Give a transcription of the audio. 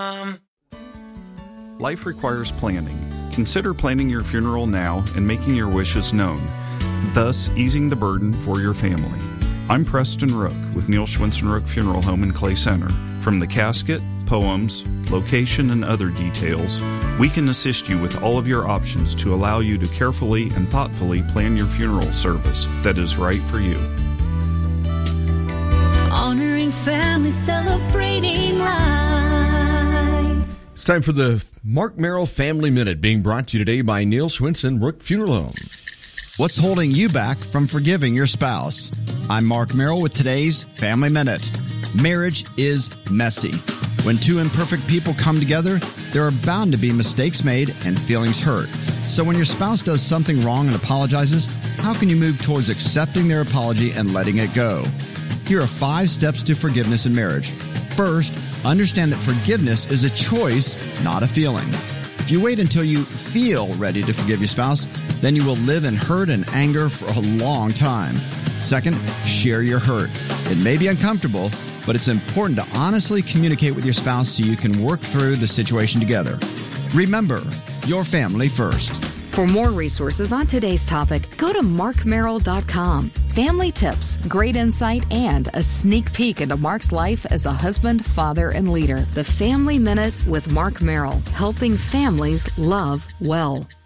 Life requires planning. Consider planning your funeral now and making your wishes known, thus easing the burden for your family. I'm Preston Rook with Neil Schwinson Rook Funeral Home in Clay Center. From the casket, poems, location, and other details, we can assist you with all of your options to allow you to carefully and thoughtfully plan your funeral service that is right for you. Honoring families, celebrating lives. It's time for the Mark Merrill Family Minute, being brought to you today by Neil Schwinson Rook Funeral Home. What's holding you back from forgiving your spouse? I'm Mark Merrill with today's Family Minute. Marriage is messy. When two imperfect people come together, there are bound to be mistakes made and feelings hurt. So when your spouse does something wrong and apologizes, how can you move towards accepting their apology and letting it go? Here are 5 steps to forgiveness in marriage. First, understand that forgiveness is a choice, not a feeling. If you wait until you feel ready to forgive your spouse, then you will live in hurt and anger for a long time. Second, share your hurt. It may be uncomfortable, but it's important to honestly communicate with your spouse so you can work through the situation together. Remember, your family first. For more resources on today's topic, go to markmerrill.com. Family tips, great insight, and a sneak peek into Mark's life as a husband, father, and leader. The Family Minute with Mark Merrill, helping families love well.